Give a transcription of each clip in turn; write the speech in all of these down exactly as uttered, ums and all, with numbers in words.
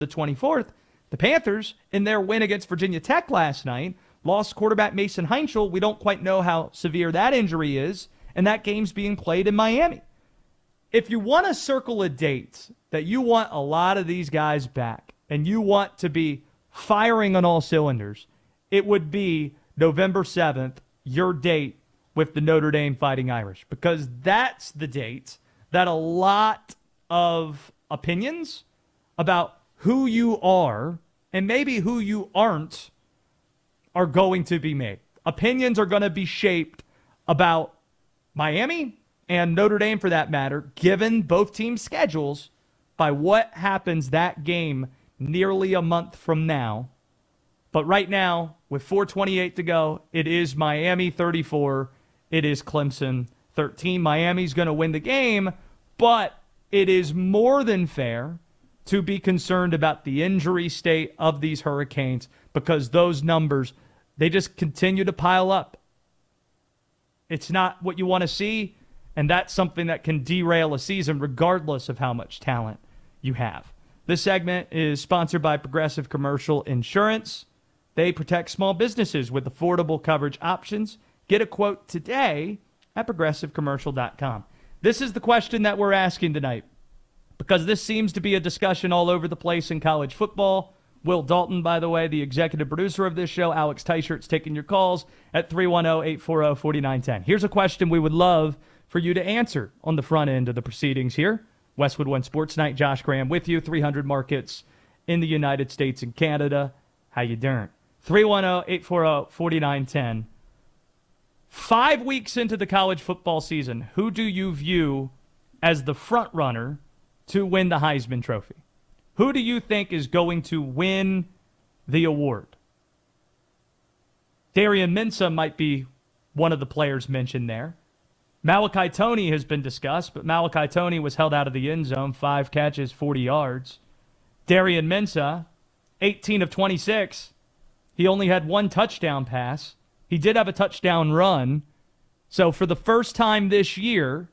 the twenty-fourth. The Panthers, in their win against Virginia Tech last night, lost quarterback Mason Heinschel. We don't quite know how severe that injury is, and that game's being played in Miami. If you want to circle a date that you want a lot of these guys back and you want to be firing on all cylinders, it would be November seventh, your date with the Notre Dame Fighting Irish, because that's the date that a lot of opinions about who you are and maybe who you aren't are going to be made. Opinions are going to be shaped about Miami and Notre Dame, for that matter, given both teams' schedules, by what happens that game nearly a month from now. But right now, with four twenty-eight to go, it is Miami thirty-four. It is Clemson thirteen. Miami's going to win the game, but it is more than fair to be concerned about the injury state of these Hurricanes, because those numbers, they just continue to pile up. It's not what you want to see, and that's something that can derail a season regardless of how much talent you have. This segment is sponsored by Progressive Commercial Insurance. They protect small businesses with affordable coverage options. Get a quote today at progressive commercial dot com. This is the question that we're asking tonight, because this seems to be a discussion all over the place in college football. Will Dalton, by the way, the executive producer of this show, Alex Teichert's taking your calls at three one zero, eight four zero, four nine one zero. Here's a question we would love for you to answer on the front end of the proceedings here. Westwood One Sports Night, Josh Graham with you, three hundred markets in the United States and Canada. How you doing? three one zero, eight four zero, four nine one zero. Five weeks into the college football season, who do you view as the front runner to win the Heisman Trophy? Who do you think is going to win the award? Darian Mensah might be one of the players mentioned there. Malachi Toney has been discussed, but Malachi Toney was held out of the end zone, five catches, forty yards. Darian Mensah, eighteen of twenty-six. He only had one touchdown pass. He did have a touchdown run. So for the first time this year,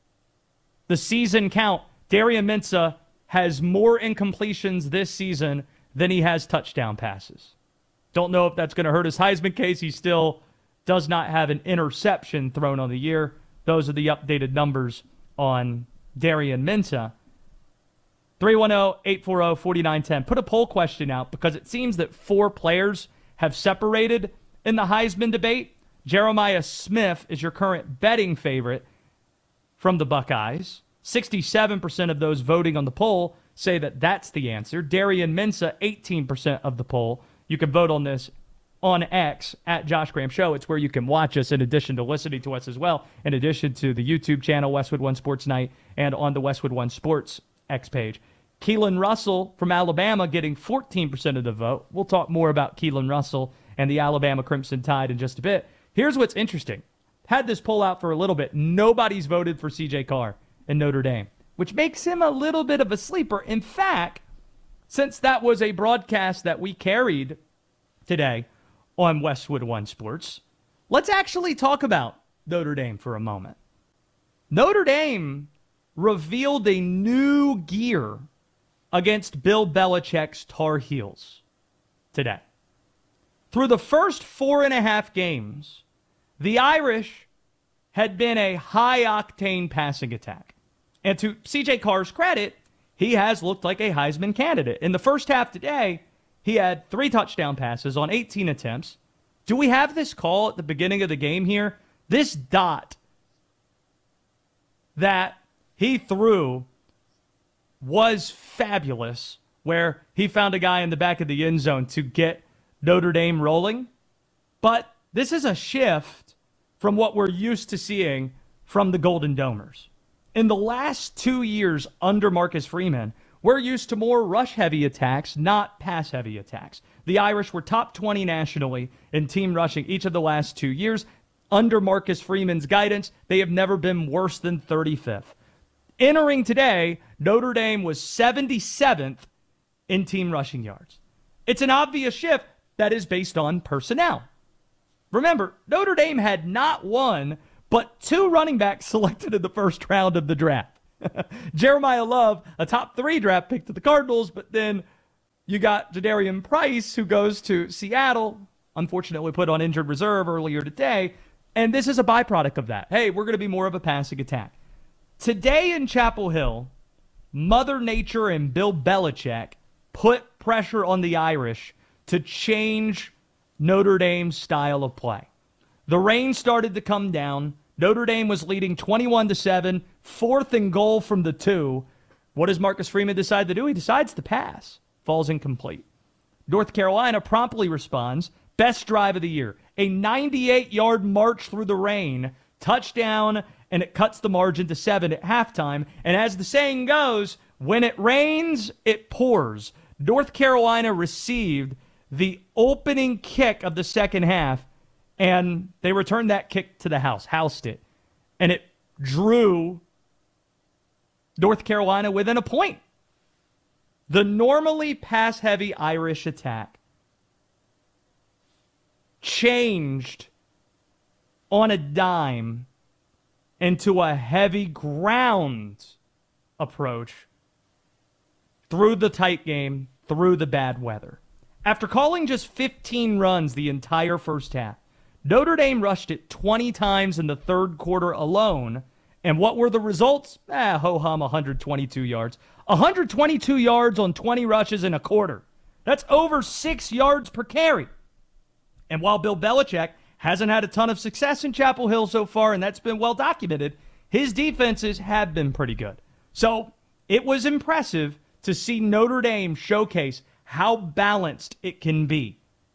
the season count, Darian Mensah has more incompletions this season than he has touchdown passes. Don't know if that's going to hurt his Heisman case. He still does not have an interception thrown on the year. Those are the updated numbers on Darian Mensah. three one zero, eight four zero, four nine one zero. Put a poll question out, because it seems that four players have separated in the Heisman debate. Jeremiah Smith is your current betting favorite from the Buckeyes. sixty-seven percent of those voting on the poll say that that's the answer. Darian Mensah, eighteen percent of the poll. You can vote on this on X, at Josh Graham Show. It's where you can watch us in addition to listening to us as well, in addition to the YouTube channel, Westwood One Sports Night, and on the Westwood One Sports X page. Keelan Russell from Alabama getting fourteen percent of the vote. We'll talk more about Keelan Russell and the Alabama Crimson Tide in just a bit. Here's what's interesting. Had this poll out for a little bit. Nobody's voted for C J Carr in Notre Dame, which makes him a little bit of a sleeper. In fact, since that was a broadcast that we carried today on Westwood One Sports, let's actually talk about Notre Dame for a moment. Notre Dame revealed a new gear against Bill Belichick's Tar Heels today. Through the first four and a half games, the Irish had been a high-octane passing attack. And to C J Carr's credit, he has looked like a Heisman candidate. In the first half today, he had three touchdown passes on eighteen attempts. Do we have this call at the beginning of the game here? This dot that he threw was fabulous, where he found a guy in the back of the end zone to get Notre Dame rolling. But this is a shift from what we're used to seeing from the Golden Domers. In the last two years under Marcus Freeman, we're used to more rush-heavy attacks, not pass-heavy attacks. The Irish were top twenty nationally in team rushing each of the last two years. Under Marcus Freeman's guidance, they have never been worse than thirty-fifth. Entering today, Notre Dame was seventy-seventh in team rushing yards. It's an obvious shift that is based on personnel. Remember, Notre Dame had not one, but two running backs selected in the first round of the draft. Jeremiah Love, a top three draft pick to the Cardinals, but then you got Jadarian Price, who goes to Seattle, unfortunately put on injured reserve earlier today, and this is a byproduct of that. Hey, we're going to be more of a passing attack. Today in Chapel Hill, Mother Nature and Bill Belichick put pressure on the Irish to change Notre Dame's style of play. The rain started to come down. Notre Dame was leading twenty-one to seven, fourth and goal from the two. What does Marcus Freeman decide to do? He decides to pass. Falls incomplete. North Carolina promptly responds. Best drive of the year. A ninety-eight-yard march through the rain. Touchdown, and it cuts the margin to seven at halftime. And as the saying goes, when it rains, it pours. North Carolina received the opening kick of the second half, and they returned that kick to the house, housed it. And it drew North Carolina within a point. The normally pass-heavy Irish attack changed on a dime into a heavy ground approach through the tight game, through the bad weather. After calling just fifteen runs the entire first half, Notre Dame rushed it twenty times in the third quarter alone. And what were the results? Ah, ho-hum, one hundred twenty-two yards. one hundred twenty-two yards on twenty rushes in a quarter. That's over six yards per carry. And while Bill Belichick hasn't had a ton of success in Chapel Hill so far, and that's been well documented, his defenses have been pretty good. So it was impressive to see Notre Dame showcase how balanced it can be.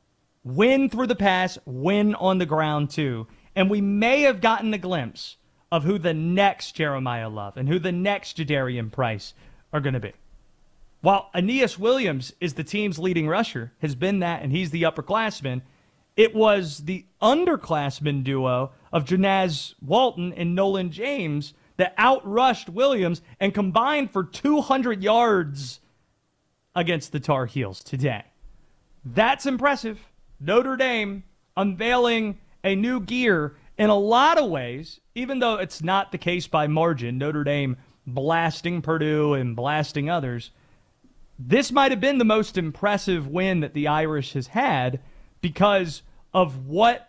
Win through the pass, win on the ground too. And we may have gotten a glimpse of who the next Jeremiah Love and who the next Jadarian Price are going to be. While Aeneas Williams is the team's leading rusher, has been that, and he's the upperclassman, it was the underclassman duo of Janaz Walton and Nolan James that outrushed Williams and combined for two hundred yards against the Tar Heels today. That's impressive. Notre Dame unveiling a new gear in a lot of ways, even though it's not the case by margin. Notre Dame blasting Purdue and blasting others. This might have been the most impressive win that the Irish has had because of what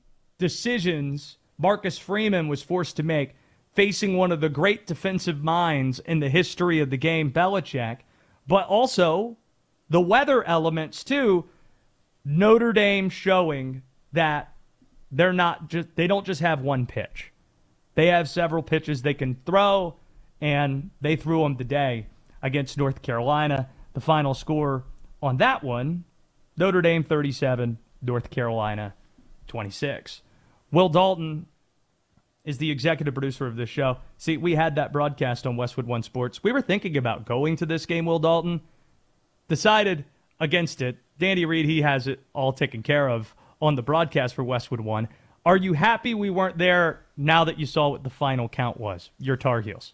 decisions Marcus Freeman was forced to make facing one of the great defensive minds in the history of the game, Belichick, but also the weather elements too. Notre Dame showing that they're not just they don't just have one pitch. They have several pitches they can throw, and they threw them today against North Carolina. The final score on that one, Notre Dame thirty-seven, North Carolina twenty-six. Will Dalton is the executive producer of this show. See, we had that broadcast on Westwood One Sports. We were thinking about going to this game, Will Dalton. Decided against it. Danny Reed, he has it all taken care of on the broadcast for Westwood One. Are you happy we weren't there now that you saw what the final count was? Your Tar Heels.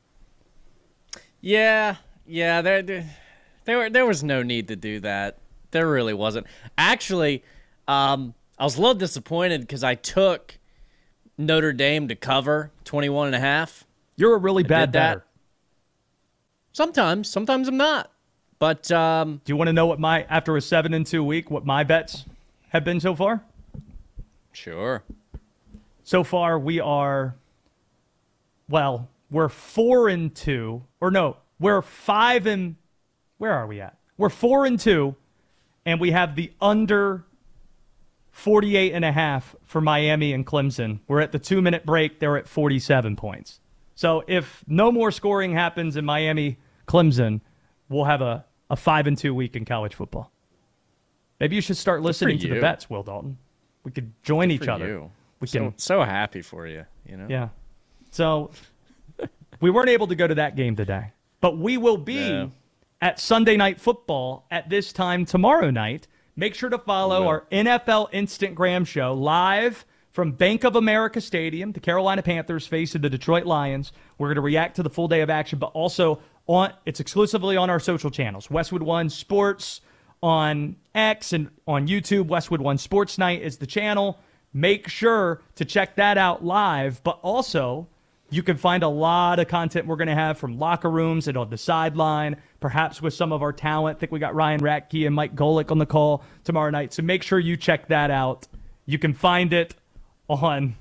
Yeah, yeah, there, there, there, there was no need to do that. There really wasn't. Actually, um, I was a little disappointed because I took Notre Dame to cover twenty-one and a half. You're a really I bad did that. better. Sometimes, sometimes I'm not. But um, do you want to know what my after a seven and two week what my bets have been so far? Sure. So far we are well, we're four and two, or no, we're five and where are we at? We're four and two, and we have the under forty-eight and a half for Miami and Clemson. We're at the two minute break. They're at forty-seven points. So if no more scoring happens in Miami, Clemson, we'll have a, a five and two week in college football. Maybe you should start listening to the bets, Will Dalton. We could join Good each for other. You. We so, can. So happy for you. You know. Yeah. So we weren't able to go to that game today, but we will be No. at Sunday Night Football at this time tomorrow night. Make sure to follow our N F L Instagram show live from Bank of America Stadium. The Carolina Panthers facing the Detroit Lions. We're going to react to the full day of action, but also on it's exclusively on our social channels. Westwood One Sports on X and on YouTube. Westwood One Sports Night is the channel. Make sure to check that out live, but also You can find a lot of content we're going to have from locker rooms and on the sideline, perhaps with some of our talent. I think we got Ryan Ratke and Mike Golick on the call tomorrow night. So make sure you check that out. You can find it on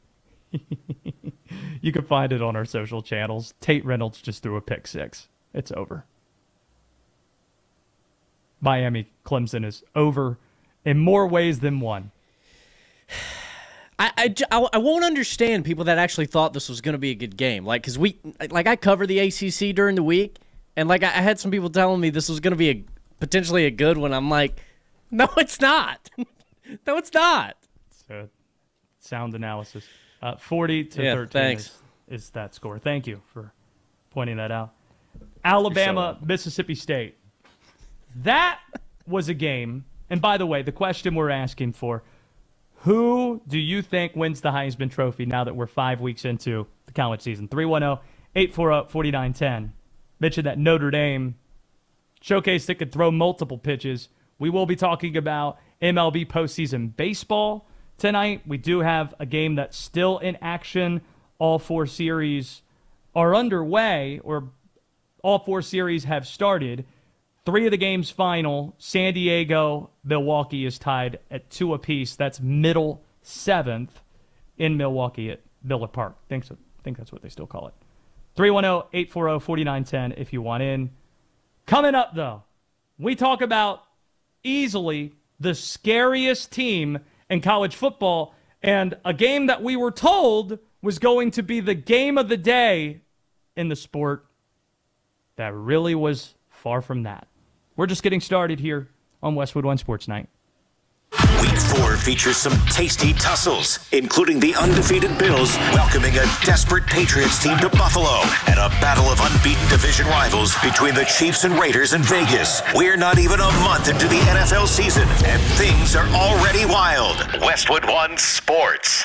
you can find it on our social channels. Tate Reynolds just threw a pick six. It's over. Miami Clemson is over in more ways than one. I, I, I won't understand people that actually thought this was going to be a good game. Like, because we, like, I cover the A C C during the week, and, like, I had some people telling me this was going to be a potentially a good one. I'm like, no, it's not. no, it's not. So, sound analysis. Uh, forty to yeah, thirteen is, is that score. Thank you for pointing that out. Alabama, Mississippi State. That was a game. And, by the way, the question we're asking for, who do you think wins the Heisman Trophy now that we're five weeks into the college season? three one zero, eight four zero, four nine one zero. Mentioned that Notre Dame showcase that could throw multiple pitches. We will be talking about M L B postseason baseball tonight. We do have a game that's still in action. All four series are underway, or all four series have started. Three of the games final. San Diego, Milwaukee is tied at two apiece. That's middle seventh in Milwaukee at Miller Park. I think, so, I think that's what they still call it. three one zero, eight four zero, four nine one zero if you want in. Coming up, though, we talk about easily the scariest team in college football and a game that we were told was going to be the game of the day in the sport that really was far from that. We're just getting started here on Westwood One Sports Night. Week four features some tasty tussles, including the undefeated Bills welcoming a desperate Patriots team to Buffalo and a battle of unbeaten division rivals between the Chiefs and Raiders in Vegas. We're not even a month into the N F L season, and things are already wild. Westwood One Sports.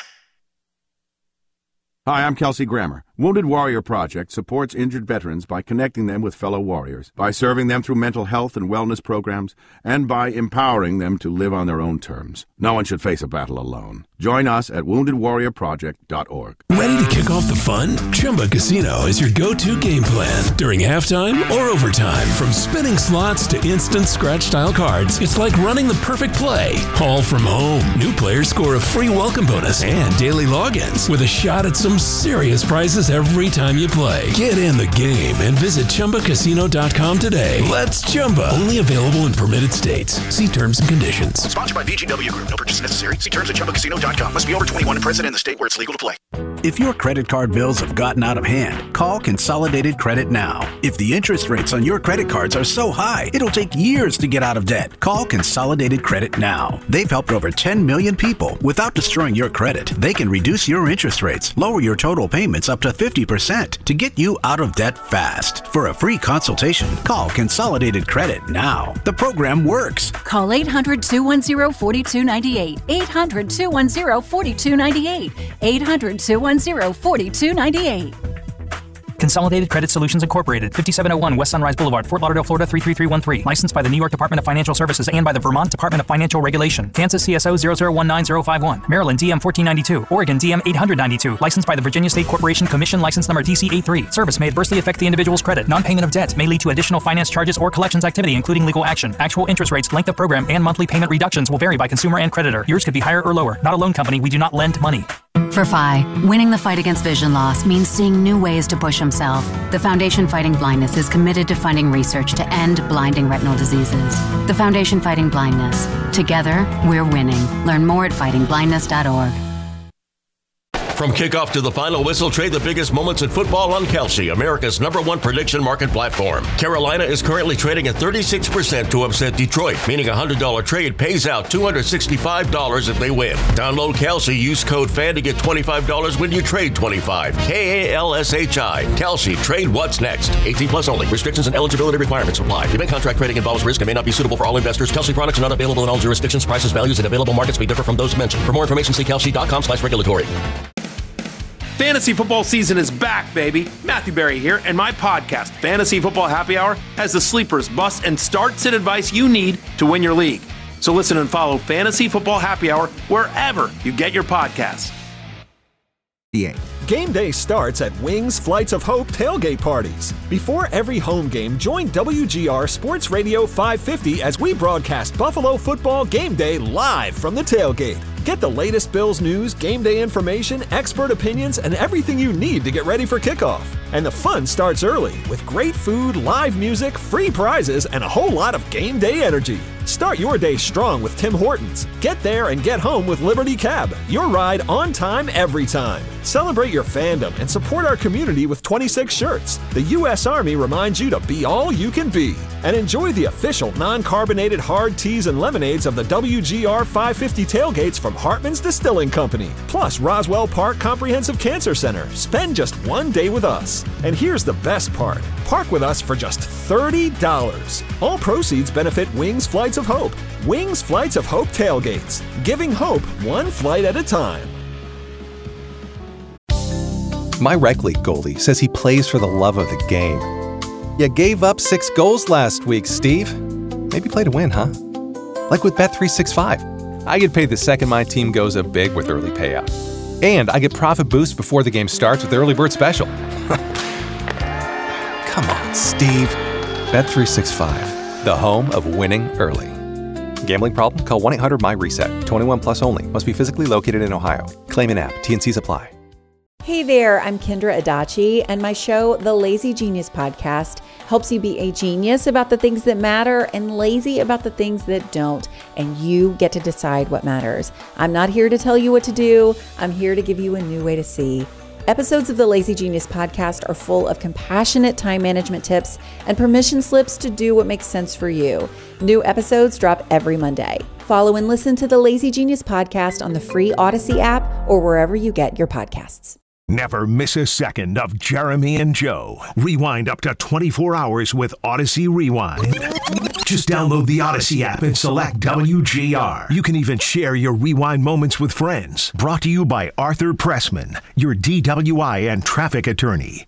Hi, I'm Kelsey Grammer. Wounded Warrior Project supports injured veterans by connecting them with fellow warriors, by serving them through mental health and wellness programs, and by empowering them to live on their own terms. No one should face a battle alone. Join us at wounded warrior project dot org. Ready to kick off the fun? Chumba Casino is your go-to game plan during halftime or overtime. From spinning slots to instant scratch-style cards, it's like running the perfect play, all from home. New players score a free welcome bonus and daily logins with a shot at some serious prizes every time you play. Get in the game and visit chumba casino dot com today. Let's Chumba. Only available in permitted states. See terms and conditions. Sponsored by V G W Group. No purchase necessary. See terms at chumba casino dot com. Must be over twenty-one and present in the state where it's legal to play. If your credit card bills have gotten out of hand, call Consolidated Credit now. If the interest rates on your credit cards are so high, it'll take years to get out of debt. Call Consolidated Credit now. They've helped over ten million people without destroying your credit. They can reduce your interest rates, lower your total payments up to fifty percent to get you out of debt fast. For a free consultation, call Consolidated Credit now. The program works. Call eight hundred, two one zero, four two nine eight. eight hundred, two one zero, four two nine eight. eight hundred, two one zero, four two nine eight. Consolidated Credit Solutions Incorporated, fifty-seven oh one West Sunrise Boulevard, Fort Lauderdale, Florida three three three one three. Licensed by the New York Department of Financial Services and by the Vermont Department of Financial Regulation. Kansas C S O zero zero one nine zero five one. Maryland D M fourteen ninety-two. Oregon D M eight ninety-two. Licensed by the Virginia State Corporation Commission License Number D C eighty-three. Service may adversely affect the individual's credit. Non-payment of debt may lead to additional finance charges or collections activity, including legal action. Actual interest rates, length of program, and monthly payment reductions will vary by consumer and creditor. Yours could be higher or lower. Not a loan company. We do not lend money. For Phi, winning the fight against vision loss means seeing new ways to push himself. The Foundation Fighting Blindness is committed to funding research to end blinding retinal diseases. The Foundation Fighting Blindness. Together, we're winning. Learn more at fighting blindness dot org. From kickoff to the final whistle, trade the biggest moments in football on Kalshi, America's number one prediction market platform. Carolina is currently trading at thirty-six percent to upset Detroit, meaning a one hundred dollars trade pays out two hundred sixty-five dollars if they win. Download Kalshi, use code FAN to get twenty-five dollars when you trade twenty-five dollars. K A L S H I. Kalshi, trade what's next. eighteen plus only. Restrictions and eligibility requirements apply. Event contract trading involves risk and may not be suitable for all investors. Kalshi products are not available in all jurisdictions. Prices, values, and available markets may differ from those mentioned. For more information, see kalshi dot com slash regulatory. Fantasy football season is back, baby. Matthew Berry here, and my podcast, Fantasy Football Happy Hour, has the sleepers, busts, and start-sit advice you need to win your league. So listen and follow Fantasy Football Happy Hour wherever you get your podcasts. Game day starts at Wings Flights of Hope tailgate parties. Before every home game, join W G R Sports Radio five fifty as we broadcast Buffalo football game day live from the tailgate. Get the latest Bills news, game day information, expert opinions, and everything you need to get ready for kickoff. And the fun starts early with great food, live music, free prizes, and a whole lot of game day energy. Start your day strong with Tim Hortons. Get there and get home with Liberty Cab. Your ride on time every time. Celebrate your fandom and support our community with twenty-six shirts. The U S Army reminds you to be all you can be. And enjoy the official non-carbonated hard teas and lemonades of the W G R five fifty tailgates from Hartman's Distilling Company. Plus Roswell Park Comprehensive Cancer Center. Spend just one day with us. And here's the best part. Park with us for just thirty dollars. All proceeds benefit Wings Flights of Hope. Wings Flights of Hope tailgates. Giving hope one flight at a time. My rec league goalie says he plays for the love of the game. You gave up six goals last week, Steve. Maybe play to win, huh? Like with Bet three sixty-five. I get paid the second my team goes up big with early payout. And I get profit boosts before the game starts with Early Bird Special. Come on, Steve. Bet three sixty-five, the home of winning early. Gambling problem? Call one eight hundred M Y reset. twenty-one plus only. Must be physically located in Ohio. Claim in app. T N Cs apply. Hey there, I'm Kendra Adachi, and my show, The Lazy Genius Podcast, helps you be a genius about the things that matter and lazy about the things that don't, and you get to decide what matters. I'm not here to tell you what to do. I'm here to give you a new way to see. Episodes of the Lazy Genius Podcast are full of compassionate time management tips and permission slips to do what makes sense for you. New episodes drop every Monday. Follow and listen to the Lazy Genius Podcast on the free Odyssey app or wherever you get your podcasts. Never miss a second of Jeremy and Joe. Rewind up to twenty-four hours with Odyssey Rewind. Just download the Odyssey app and select W G R. You can even share your rewind moments with friends. Brought to you by Arthur Pressman, your D W I and traffic attorney.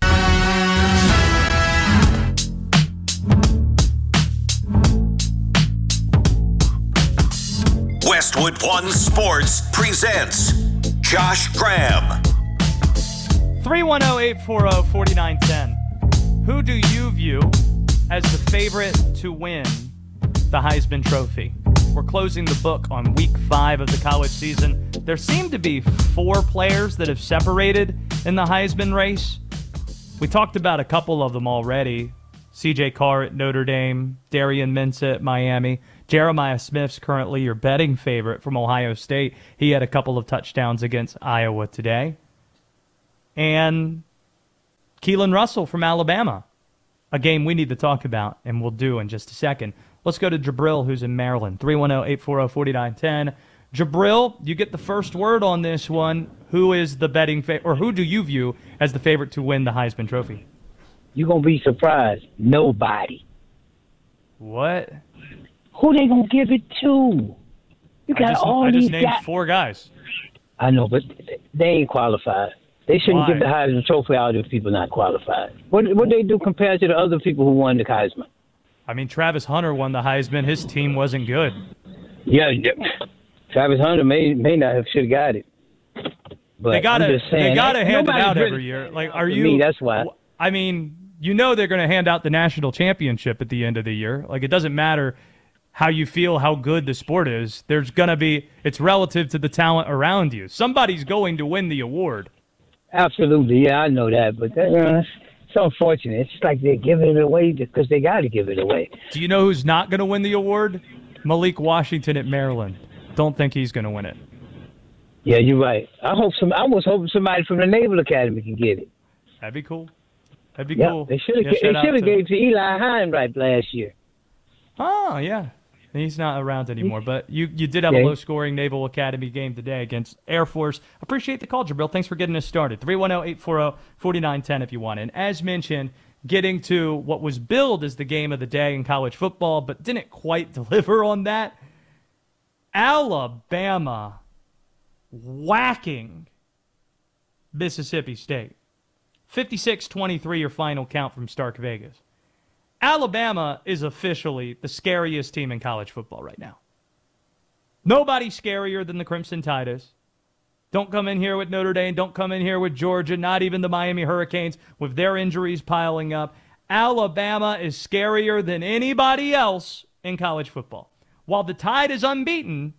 Westwood One Sports presents Josh Graham. three one zero, eight four zero, four nine one zero. Who do you view as the favorite to win the Heisman Trophy? We're closing the book on week five of the college season. There seem to be four players that have separated in the Heisman race. We talked about a couple of them already. C J Carr at Notre Dame, Darian Mensah at Miami. Jeremiah Smith's currently your betting favorite from Ohio State. He had a couple of touchdowns against Iowa today. And Keelan Russell from Alabama, a game we need to talk about, and we'll do in just a second. Let's go to Jabril, who's in Maryland, three one zero, eight four zero, four nine one zero. Jabril, you get the first word on this one. Who is the betting fa- or who do you view as the favorite to win the Heisman Trophy? You're going to be surprised. Nobody. What? Who they going to give it to? You got I just, all I just these named guys. four guys. I know, but they ain't qualified. They shouldn't Why? give the Heisman Trophy out if people not qualified. What what they do compared to the other people who won the Heisman? I mean, Travis Hunter won the Heisman. His team wasn't good. Yeah, yeah. Travis Hunter may may not have should have got it. But they gotta I'm just saying, they gotta hand it nobody's out really- every year. Like, are To you? me, that's why. I mean, you know they're going to hand out the national championship at the end of the year. Like, it doesn't matter how you feel, how good the sport is. There's going to be, it's relative to the talent around you. Somebody's going to win the award. Absolutely, yeah, I know that, but that, uh, it's unfortunate. It's like they're giving it away because they got to give it away. Do you know who's not going to win the award? Malik Washington at Maryland. Don't think he's going to win it. Yeah, you're right. I hope some. I was hoping somebody from the Naval Academy can get it. That'd be cool. That'd be Yeah, cool. they should have. Yeah, they shout out should have to- gave to Eli Heinrich last year. Oh, yeah. He's not around anymore, but you, you did have Yeah. a low-scoring Naval Academy game today against Air Force. Appreciate the call, Jabril. Thanks for getting us started. three one zero, eight four zero, four nine one zero if you want. And as mentioned, getting to what was billed as the game of the day in college football, but didn't quite deliver on that. Alabama whacking Mississippi State. fifty-six twenty-three your final count from Stark Vegas. Alabama is officially the scariest team in college football right now. Nobody scarier than the Crimson Tide is. Don't come in here with Notre Dame. Don't come in here with Georgia, not even the Miami Hurricanes with their injuries piling up. Alabama is scarier than anybody else in college football. While the Tide is unbeaten,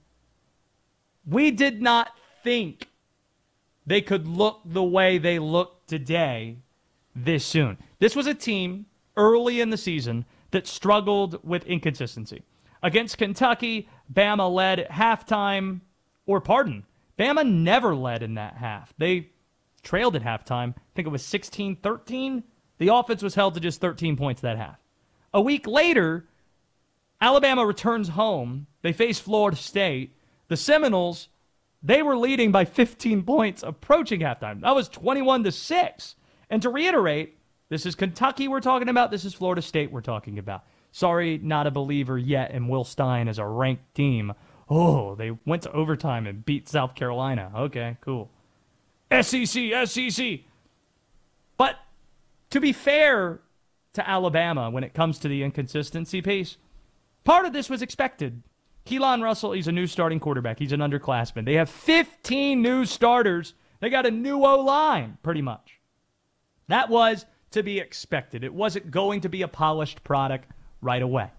we did not think they could look the way they look today this soon. This was a team early in the season that struggled with inconsistency. Against Kentucky, Bama led at halftime, or pardon, Bama never led in that half. They trailed at halftime. I think it was sixteen thirteen. The offense was held to just thirteen points that half. A week later, Alabama returns home. They face Florida State. The Seminoles, they were leading by fifteen points approaching halftime. That was twenty-one to six. And to reiterate, this is Kentucky we're talking about. This is Florida State we're talking about. Sorry, not a believer yet in Will Stein as a ranked team. Oh, they went to overtime and beat South Carolina. Okay, cool. S E C, S E C. But to be fair to Alabama when it comes to the inconsistency piece, part of this was expected. Keelan Russell, he's a new starting quarterback. He's an underclassman. They have fifteen new starters. They got a new O-line, pretty much. That was to be expected. It wasn't going to be a polished product right away.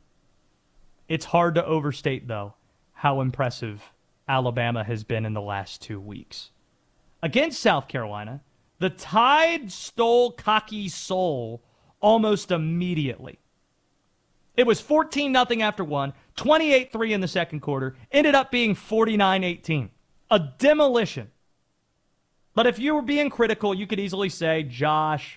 It's hard to overstate, though, how impressive Alabama has been in the last two weeks. Against South Carolina, the Tide stole Cocky's soul almost immediately. It was fourteen nothing after one, twenty-eight three in the second quarter, ended up being forty-nine eighteen. A demolition. But if you were being critical, you could easily say, Josh,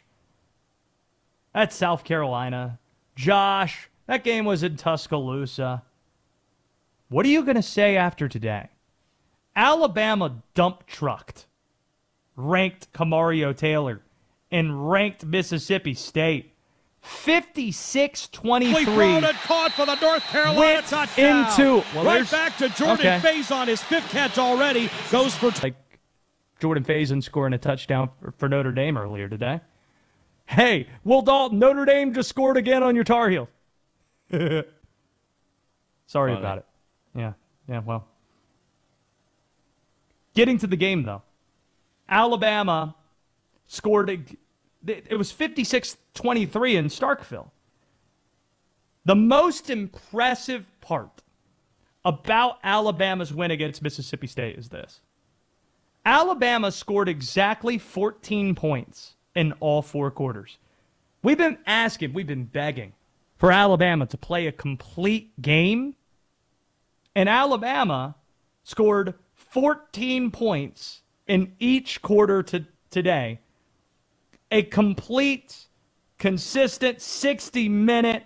that's South Carolina. Josh, that game was in Tuscaloosa. What are you going to say after today? Alabama dump trucked, ranked Camario Taylor, and ranked Mississippi State. fifty-six twenty-three. Thrown and caught for the North Carolina touchdown. Into, well, right back to Jordan okay. Faison. His fifth catch already. Goes for... Like Jordan Faison scoring a touchdown for, for Notre Dame earlier today. Hey, Will Dalton, Notre Dame just scored again on your Tar Heels. Sorry Funny. about it. Yeah, yeah, well. Getting to the game, though. Alabama scored, a, it was fifty-six twenty-three in Starkville. The most impressive part about Alabama's win against Mississippi State is this. Alabama scored exactly fourteen points in all four quarters. We've been asking, we've been begging for Alabama to play a complete game, and Alabama scored fourteen points in each quarter to today. A complete, consistent sixty-minute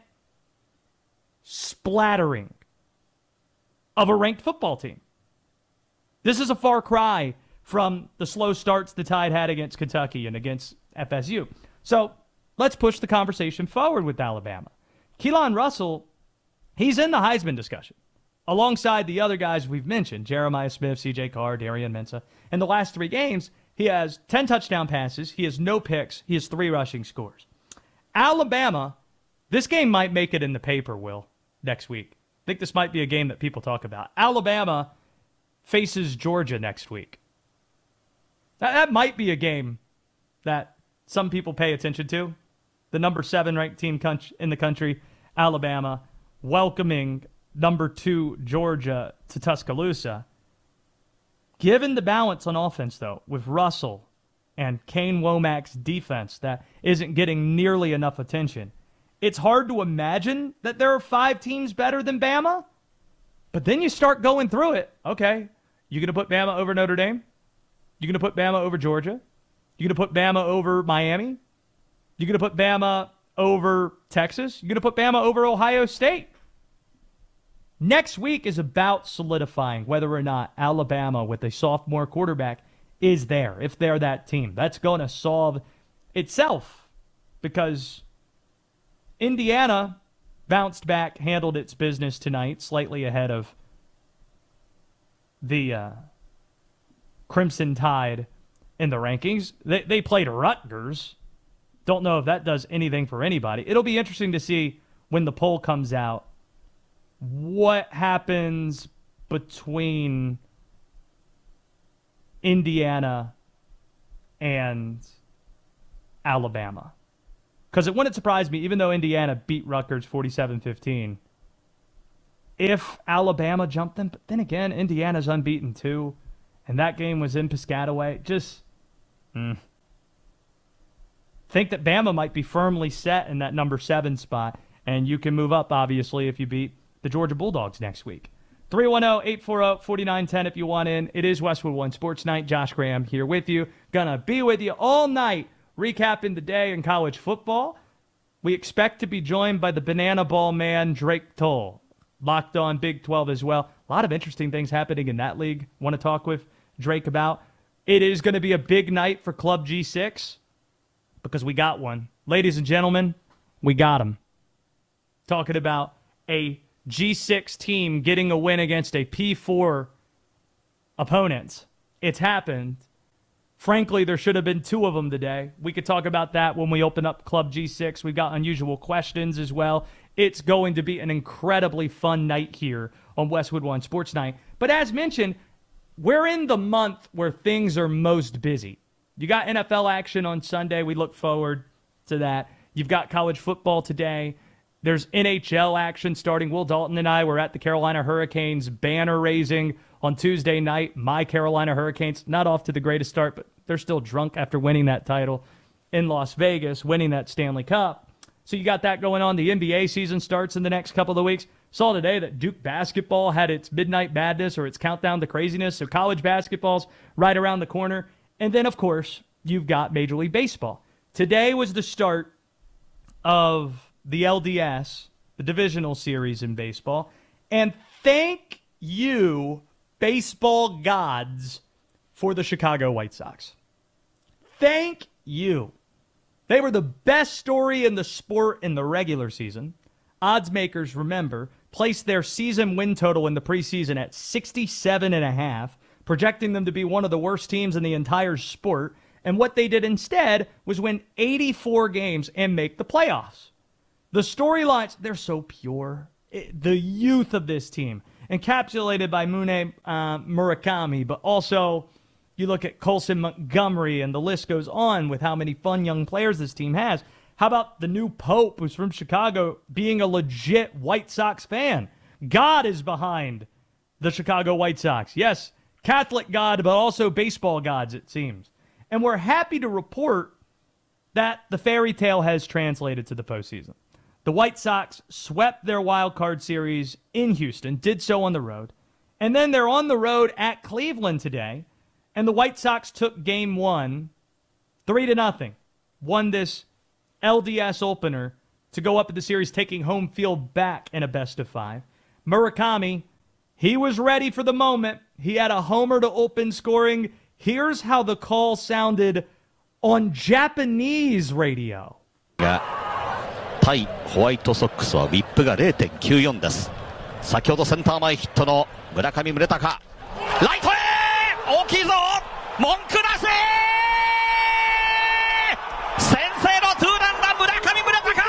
splattering of a ranked football team. This is a far cry from the slow starts the Tide had against Kentucky and against F S U. So let's push the conversation forward with Alabama. Keelan Russell, he's in the Heisman discussion alongside the other guys we've mentioned, Jeremiah Smith, C J Carr, Darian Mensah. In the last three games, he has ten touchdown passes, he has no picks, he has three rushing scores. Alabama, this game might make it in the paper, Will, next week. I think this might be a game that people talk about. Alabama faces Georgia next week. That, that might be a game that some people pay attention to. The number seven ranked team in the country, Alabama, welcoming number two Georgia to Tuscaloosa. Given the balance on offense, though, with Russell and Kane Womack's defense that isn't getting nearly enough attention, it's hard to imagine that there are five teams better than Bama. But then you start going through it. Okay, you going to put Bama over Notre Dame? You going to put Bama over Georgia? You going to put Bama over Miami? You going to put Bama over Texas? You going to put Bama over Ohio State? Next week is about solidifying whether or not Alabama with a sophomore quarterback is there, if they're that team. That's going to solve itself because Indiana bounced back, handled its business tonight, slightly ahead of the uh, Crimson Tide in the rankings. They, they played Rutgers. Don't know if that does anything for anybody. It'll be interesting to see when the poll comes out what happens between Indiana and Alabama. Because it wouldn't surprise me, even though Indiana beat Rutgers forty-seven fifteen, if Alabama jumped them. But then again, Indiana's unbeaten too, and that game was in Piscataway. Just mm. think that Bama might be firmly set in that number seven spot, and you can move up, obviously, if you beat the Georgia Bulldogs next week. three one zero, eight four zero, four nine one zero if you want in. It is Westwood One Sports Night. Josh Graham here with you. Gonna be with you all night, recapping the day in college football. We expect to be joined by the banana ball man, Drake Toll. Locked on Big twelve as well. A lot of interesting things happening in that league. Want to talk with Drake about. It is going to be a big night for Club G six because we got one. Ladies and gentlemen, we got him. Talking about a G six team getting a win against a P four opponent. It's happened. Frankly, there should have been two of them today. We could talk about that when we open up Club G six. We've got unusual questions as well. It's going to be an incredibly fun night here on Westwood One Sports Night. But as mentioned, we're in the month where things are most busy. You got N F L action on Sunday. We look forward to that. You've got college football today. There's N H L action starting. Will Dalton and I were at the Carolina Hurricanes banner raising on Tuesday night. My Carolina Hurricanes, not off to the greatest start, but they're still drunk after winning that title in Las Vegas, winning that Stanley Cup. So you got that going on. The N B A season starts in the next couple of weeks. Saw today that Duke basketball had its midnight madness or its countdown to craziness. So college basketball's right around the corner. And then, of course, you've got Major League Baseball. Today was the start of the L D S, the divisional series in baseball. And thank you, baseball gods, for the Chicago White Sox. Thank you. They were the best story in the sport in the regular season. Odds makers, remember, placed their season win total in the preseason at sixty-seven and a half, projecting them to be one of the worst teams in the entire sport. And what they did instead was win eighty-four games and make the playoffs. The storylines, they're so pure. It, the youth of this team, encapsulated by Mune uh, Murakami, but also you look at Colson Montgomery, and the list goes on with how many fun young players this team has. How about the new Pope, who's from Chicago, being a legit White Sox fan? God is behind the Chicago White Sox. Yes, Catholic God, but also baseball gods, it seems. And we're happy to report that the fairy tale has translated to the postseason. The White Sox swept their wild card series in Houston, did so on the road. And then they're on the road at Cleveland today. And the White Sox took game one, three to nothing. Won this L D S opener to go up in the series, taking home field back in a best of five. Murakami, he was ready for the moment. He had a homer to open scoring. Here's how the call sounded on Japanese radio. 対ホワイトソックスはウィップが ゼロ点九四 です。先ほどセンター前ヒットの村上宗隆。ライトへ大きいぞ文句なし先制のツーランだ村上宗隆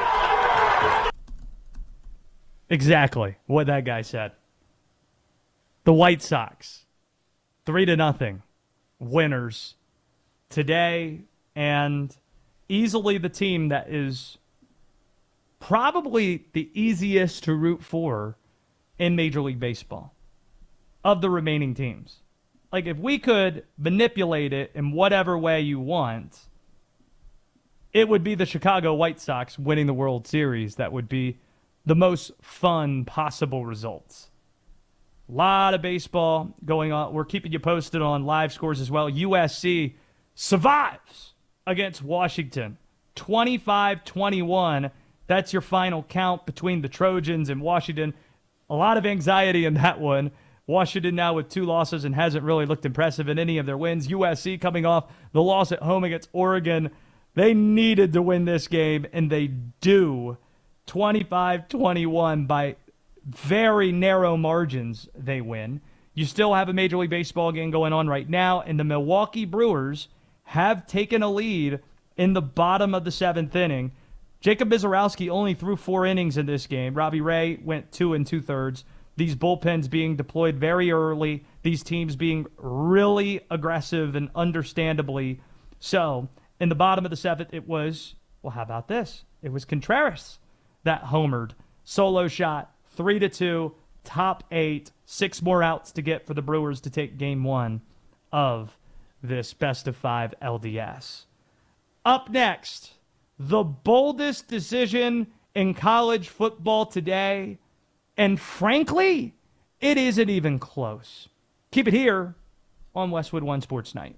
Exactly what that guy said. The White Sox, three to nothing, winners today, and easily the team that is probably the easiest to root for in Major League Baseball of the remaining teams. Like, if we could manipulate it in whatever way you want, it would be the Chicago White Sox winning the World Series. That would be the most fun possible results. A lot of baseball going on. We're keeping you posted on live scores as well. U S C survives against Washington. twenty-five twenty-one. That's your final count between the Trojans and Washington. A lot of anxiety in that one. Washington now with two losses and hasn't really looked impressive in any of their wins. U S C coming off the loss at home against Oregon. They needed to win this game, and they do. twenty-five twenty-one by very narrow margins they win. You still have a Major League Baseball game going on right now, and the Milwaukee Brewers have taken a lead in the bottom of the seventh inning. Jacob Mizorowski only threw four innings in this game. Robbie Ray went two and two-thirds. these bullpens being deployed very early, these teams being really aggressive and understandably so. In the bottom of the seventh, it was, well, how about this? It was Contreras that homered. Solo shot, three to two, top eight, six more outs to get for the Brewers to take game one of this best of five L D S. Up next, the boldest decision in college football today, and frankly, it isn't even close. Keep it here on Westwood One Sports Night.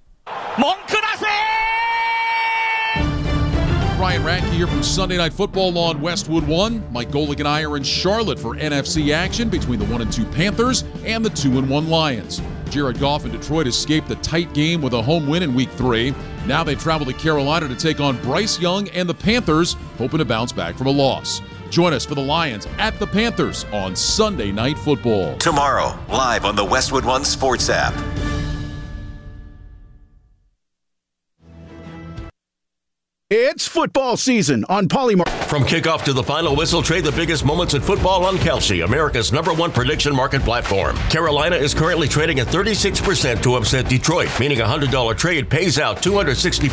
Ryan Radke here from Sunday Night Football on Westwood One. Mike Golick and I are in Charlotte for N F C action between the one and two Panthers and the two and one Lions. Jared Goff and Detroit escaped the tight game with a home win in week three. Now they travel to Carolina to take on Bryce Young and the Panthers, hoping to bounce back from a loss. Join us for the Lions at the Panthers on Sunday Night Football. Tomorrow, live on the Westwood One Sports app. It's football season on Polymar. From kickoff to the final whistle, trade the biggest moments in football on Kalshi, America's number one prediction market platform. Carolina is currently trading at thirty-six percent to upset Detroit, meaning a one hundred dollars trade pays out two hundred sixty-four